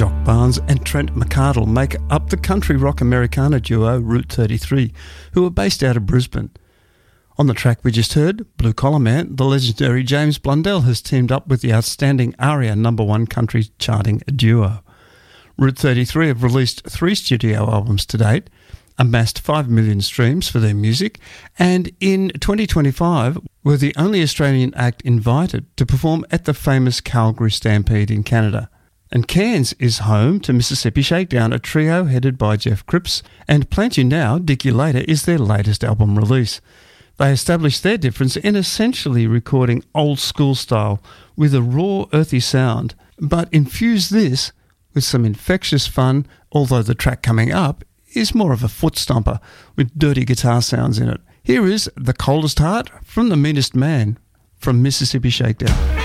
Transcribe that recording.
Jock Barnes and Trent McCardle make up the country rock Americana duo Route 33, who are based out of Brisbane. On the track we just heard, Blue Collar Man, the legendary James Blundell has teamed up with the outstanding ARIA #1 country charting duo. Route 33 have released 3 studio albums to date, amassed 5 million streams for their music, and in 2025 were the only Australian act invited to perform at the famous Calgary Stampede in Canada. And Cairns is home to Mississippi Shakedown, a trio headed by Jeff Cripps, and Plant You Now, Dig You Later is their latest album release. They established their difference in essentially recording old school style with a raw, earthy sound, but infuse this with some infectious fun, although the track coming up is more of a foot stomper with dirty guitar sounds in it. Here is The Coldest Heart from The Meanest Man from Mississippi Shakedown.